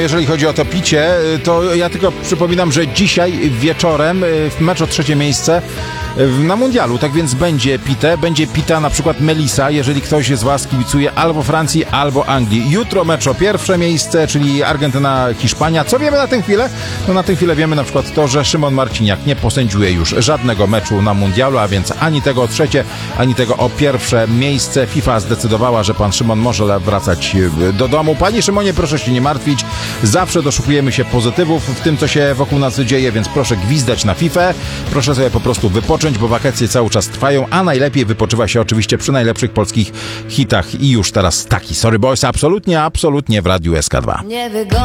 jeżeli chodzi o to picie, to ja tylko przypominam, że dzisiaj wieczorem w mecz o 3. miejsce na mundialu, tak więc będzie pita na przykład Melisa, jeżeli ktoś z was kibicuje albo Francji, albo Anglii. Jutro mecz o 1. miejsce, czyli Argentyna, Hiszpania. Co wiemy na tę chwilę? No na tę chwilę wiemy na przykład to, że Szymon Marciniak nie posędziuje już żadnego meczu na mundialu, a więc ani tego o 3., ani tego o 1. miejsce. FIFA zdecydowała, że pan Szymon może wracać do domu. Panie Szymonie, proszę się nie martwić. Zawsze doszukujemy się pozytywów w tym, co się wokół nas dzieje, więc proszę gwizdać na FIFA. Proszę sobie po prostu wypocząć, bo wakacje cały czas trwają, a najlepiej wypoczywa się oczywiście przy najlepszych polskich hitach. I już teraz taki Sorry Boys absolutnie w Radiu SK2.